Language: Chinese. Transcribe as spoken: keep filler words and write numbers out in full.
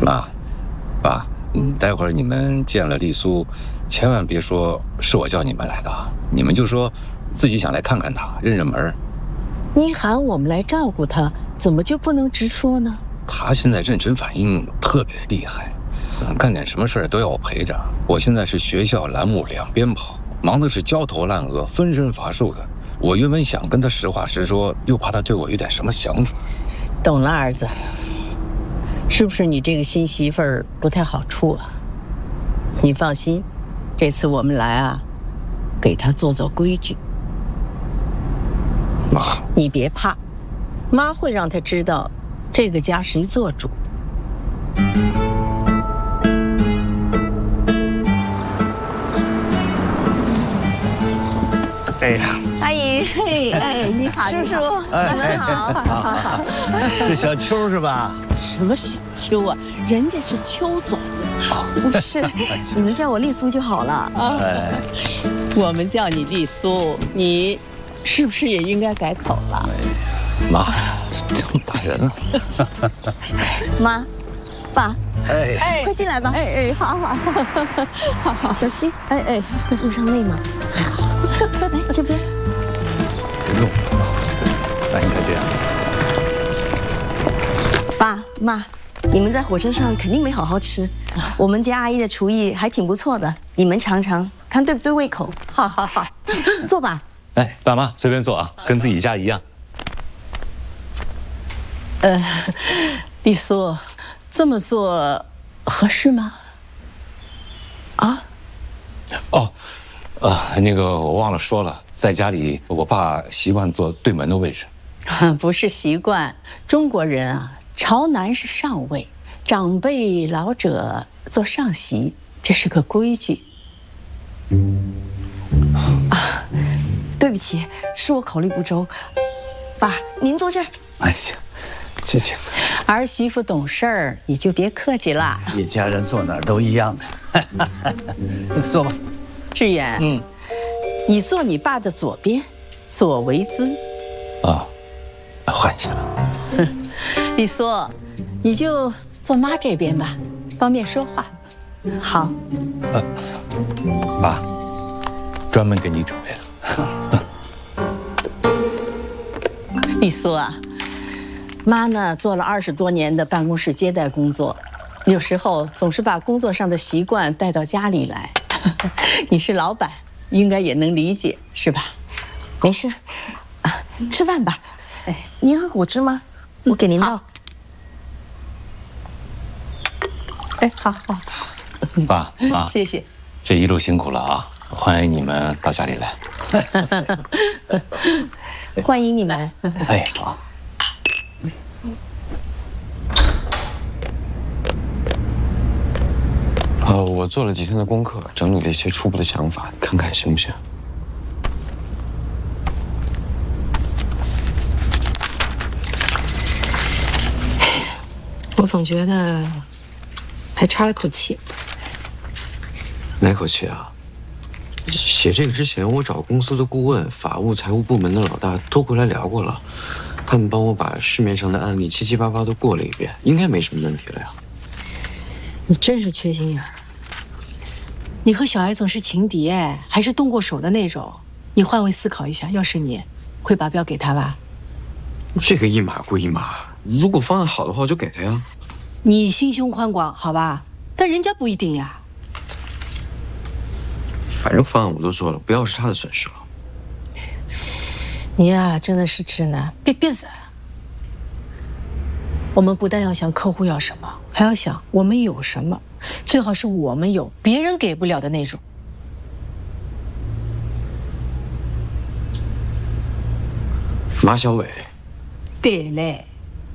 妈，爸，嗯，待会儿你们见了丽苏，千万别说是我叫你们来的，你们就说自己想来看看她，认认门。 你喊我们来照顾她，怎么就不能直说呢？ 她现在妊娠反应特别厉害，干点什么事儿都要我陪着。我现在是学校栏目两边跑，忙的是焦头烂额、分身乏术的。我原本想跟她实话实说，又怕她对我有点什么想法。 懂了，儿子。是不是你这个新媳妇儿不太好处啊？你放心，这次我们来啊，给她做做规矩。 妈， 你别怕，妈会让她知道，这个家谁做主。 哎呀， 阿姨， 嘿，哎，你好， 叔叔，你们好，好好好。 这小秋是吧？ 什么小秋啊？人家是邱总。 不是，你们叫我丽苏就好了。 哎，我们叫你丽苏，你是不是也应该改口了？ 妈，这么大人了。 妈，爸， 哎哎，快进来吧。 哎哎，好好好好， 小溪， 哎哎， 路上累吗？还好。来这边。 不用，那应该这样。 爸妈，你们在火车上肯定没好好吃。我们家阿姨的厨艺还挺不错的，你们尝尝，看对不对胃口。 好好好， 坐吧。 哎，爸妈随便坐啊，跟自己家一样。 呃，丽苏，这么做合适吗？啊？ 哦，呃，那个我忘了说了，在家里我爸习惯坐对门的位置。 不是习惯，中国人啊，朝南是上位，长辈老者坐上席，这是个规矩。 啊，对不起，是我考虑不周。爸，您坐这儿。 哎呀，谢谢。 儿媳妇懂事儿，你就别客气了。 一家人坐哪儿都一样的。坐吧。 志远，嗯，你坐你爸的左边，左为尊。 啊，换一下。 丽苏，你就坐妈这边吧，方便说话。 好。 呃，妈，专门给你准备的。 丽苏啊，妈呢做了二十多年的办公室接待工作，有时候总是把工作上的习惯带到家里来。你是老板，应该也能理解，是吧？ 没事，啊，吃饭吧。哎，您喝果汁吗？我给您倒。 哎，好好。 爸妈， 谢谢。 这一路辛苦了啊！欢迎你们到家里来。 欢迎你们。 哎，好。 呃，我做了几天的功课，整理了一些初步的想法，看看行不行？ 我总觉得还差了口气。 哪口气啊？写这个之前，我找公司的顾问、法务、财务部门的老大都过来聊过了，他们帮我把市面上的案例七七八八都过了一遍，应该没什么问题了呀。 你真是缺心眼儿。你和小艾总是情敌哎，还是动过手的那种。你换位思考一下，要是你，会把表给他吧？ 这个一码归一码，如果方案好的话，我就给他呀。 你心胸宽广，好吧？但人家不一定呀。 反正方案我都做了，不要是他的损失了。 你呀，真的是直男，别别子。我们不但要想客户要什么，还要想我们有什么，最好是我们有，别人给不了的那种。 马小伟， 对嘞。